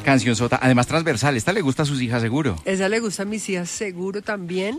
Canción sota, además transversal. Esta le gusta a sus hijas seguro. Esa le gusta a mis hijas seguro también.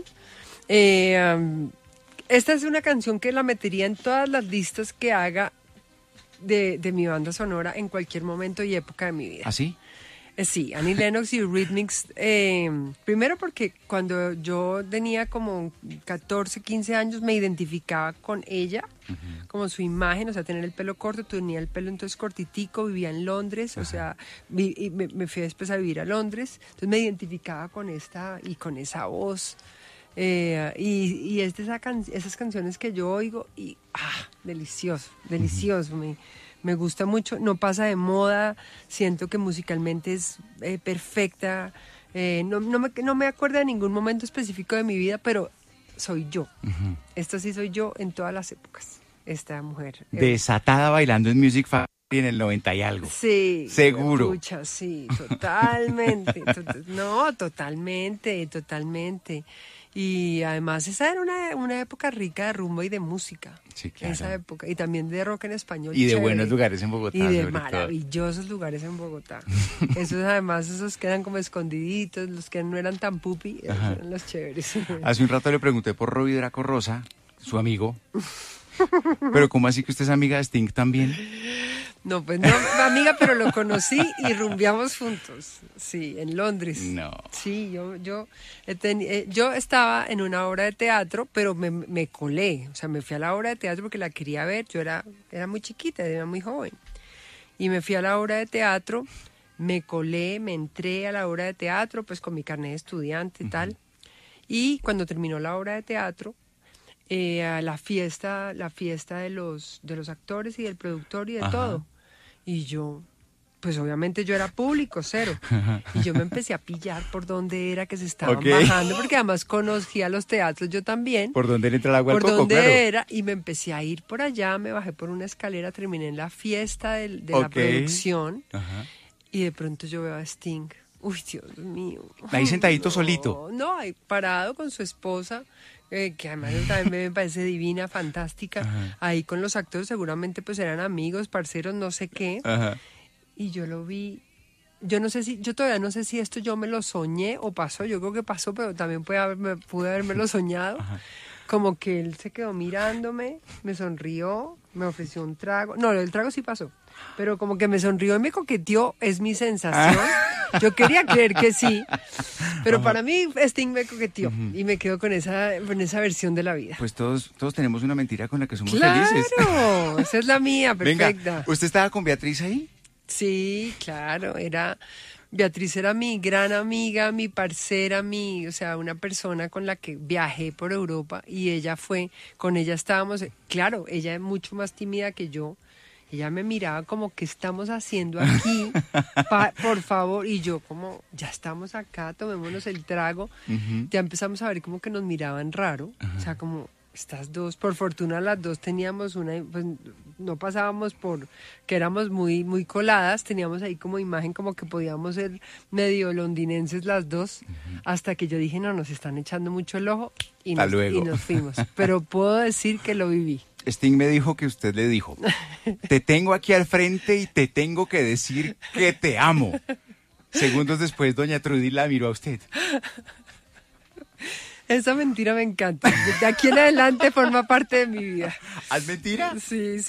Esta es una canción que la metería en todas las listas que haga de mi banda sonora en cualquier momento y época de mi vida. ¿Ah, sí? Sí, Annie Lennox y Eurythmics, primero porque cuando yo tenía como 14, 15 años me identificaba con ella, como su imagen, o sea, tener el pelo corto, tenía el pelo entonces cortitico, vivía en Londres, o sea, y me fui después a vivir a Londres, entonces me identificaba con esta y con esa voz. Y es de esas canciones que yo oigo y delicioso, delicioso. Me gusta mucho, no pasa de moda, siento que musicalmente es perfecta. No me acuerdo de ningún momento específico de mi vida, pero soy yo. Esta sí soy yo en todas las épocas, esta mujer. Desatada bailando en Music Factory en el 90 y algo. Sí. Seguro. Escucha, sí, totalmente. Totalmente. Y además esa era una época rica de rumbo y de música. Sí, claro. Esa época. Y también de rock en español. Y de chévere. buenos lugares en Bogotá. Y de sobre maravillosos todo. lugares en Bogotá. Esos quedan como escondiditos, los que no eran tan pupi, eran los chéveres. Hace un rato le pregunté por Robbie Draco Rosa, su amigo. Pero ¿cómo así que usted es amiga de Sting también? No, pues no, amiga, pero lo conocí y rumbeamos juntos, sí, en Londres. No. Sí, yo estaba en una obra de teatro, pero me colé, o sea, me fui a la obra de teatro porque la quería ver, yo era muy chiquita, era muy joven, y me fui a la obra de teatro, me colé, me entré a la obra de teatro, pues con mi carnet de estudiante y tal, y cuando terminó la obra de teatro, a la fiesta de los actores y del productor y de todo. Y yo, pues obviamente yo era público, cero. Y yo me empecé a pillar por dónde era que se estaban bajando, porque además conocía los teatros yo también. ¿Por dónde le entra el agua al coco? Por dónde claro. era, y me empecé a ir por allá, me bajé por una escalera, terminé en la fiesta de la producción. Y de pronto yo veo a Sting. Uy, Dios mío. Ahí sentadito solito. No, ahí parado con su esposa. Que además también me parece divina, fantástica, ahí con los actores seguramente pues eran amigos, parceros, no sé qué, y yo lo vi, yo todavía no sé si esto yo me lo soñé o pasó, yo creo que pasó, pero también pude haberme soñado, como que él se quedó mirándome, me sonrió, me ofreció un trago, no, el trago sí pasó, pero como que me sonrió y me coqueteó, es mi sensación. Yo quería creer que sí, pero para mí Sting me coqueteó y me quedo con esa versión de la vida. Pues todos tenemos una mentira con la que somos ¡Claro! felices. Claro, esa es la mía, perfecta. Venga, ¿usted estaba con Beatriz ahí? Sí, claro, Beatriz era mi gran amiga, mi parcera, o sea, una persona con la que viajé por Europa y con ella estábamos, claro, ella es mucho más tímida que yo. Ella me miraba como, ¿qué estamos haciendo aquí? Por favor. Y yo como, ya estamos acá, tomémonos el trago. Ya empezamos a ver como que nos miraban raro. O sea, como estas dos, por fortuna las dos teníamos pues no pasábamos por que éramos muy, muy coladas. Teníamos ahí como imagen como que podíamos ser medio londinenses las dos. Hasta que yo dije, no, nos están echando mucho el ojo y nos fuimos. Pero puedo decir que lo viví. Sting me dijo que usted le dijo, te tengo aquí al frente y te tengo que decir que te amo. Segundos después, doña Trudy la miró a usted. Esa mentira me encanta. De aquí en adelante forma parte de mi vida. ¿Es mentira? Sí.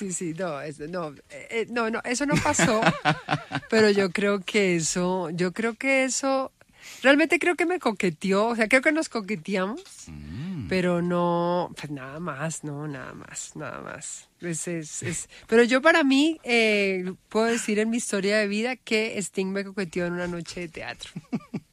No, eso no pasó. Pero yo creo que eso, realmente creo que me coqueteó, o sea, creo que nos coqueteamos. Pero no, pues nada más. Pero yo para mí, puedo decir en mi historia de vida que Sting me coqueteó en una noche de teatro.